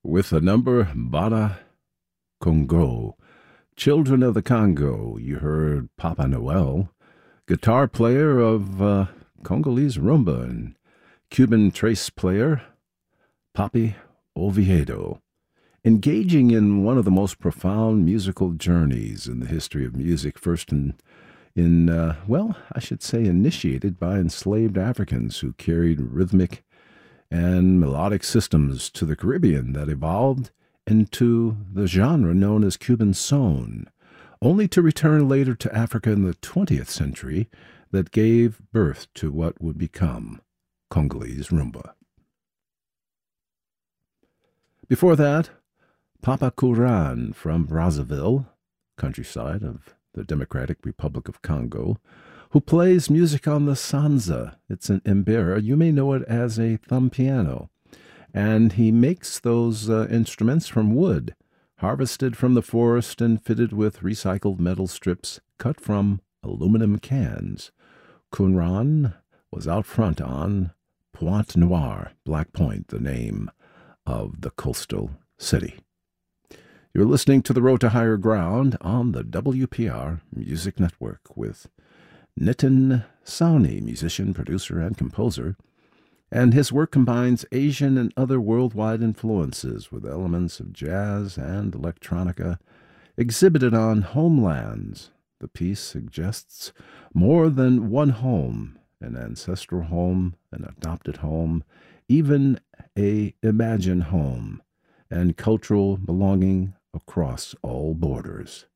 with the number Bana Congo. Children of the Congo, you heard Papa Noel, guitar player of Congolese rumba, and Cuban trace player Papi Oviedo, engaging in one of the most profound musical journeys in the history of music, first I should say initiated by enslaved Africans who carried rhythmic and melodic systems to the Caribbean that evolved into the genre known as Cuban son, only to return later to Africa in the 20th century that gave birth to what would become Congolese rumba. Before that, Papa Kouran from Brazzaville, countryside of the Democratic Republic of Congo, who plays music on the sanza. It's an mbira. You may know it as a thumb piano. And he makes those instruments from wood, harvested from the forest and fitted with recycled metal strips cut from aluminum cans. Kunran was out front on Pointe Noire, Black Point, the name of the coastal city. You're listening to The Road to Higher Ground on the WPR Music Network with Nitin Sawhney, musician, producer, and composer, and his work combines Asian and other worldwide influences with elements of jazz and electronica exhibited on Homelands. The piece suggests more than one home, an ancestral home, an adopted home, even a imagined home, and cultural belonging across all borders.